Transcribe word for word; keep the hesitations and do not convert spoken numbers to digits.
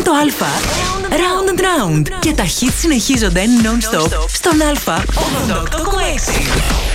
το Α. Round and round. Και τα hits συνεχίζονται non-stop στον Α ογδόντα οκτώ κόμμα έξι.